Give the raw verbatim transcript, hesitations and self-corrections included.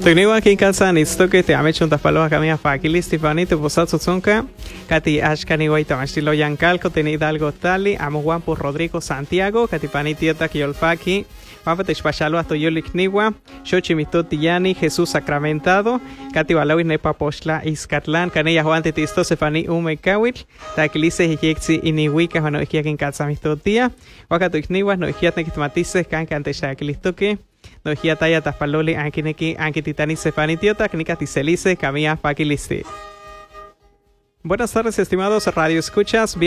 Tugniwa kin kalsa nistoke te ame chuntas palos kamia fakili Stefani te posatso zonka kati ashkani waita mastilo yankalko teni Hidalgo tali amo Juan por Rodrigo Santiago kati pani tieta kiolfaki Papa te spashalo hasta yolikniwa shochi mitotiyani Jesús sacramentado kati walawis ne paposhla Izcatlán kanella Juan te tisto Stefani ume kawil takilise hijexi iniwika hano ikiakin kalsa mitotia wakatu ikniwa no ikiatne kitmatises kan kante shakilistoke no hiataya taspaloli ankineki ankititani Stefani tiota knikati celice kamia fakilisti. Buenas tardes, estimados radio escuchas.